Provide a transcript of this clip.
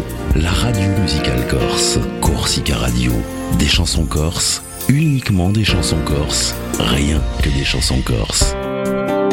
la radio musicale corse, Corsica Radio. Des chansons corses, uniquement des chansons corses, rien que des chansons corses.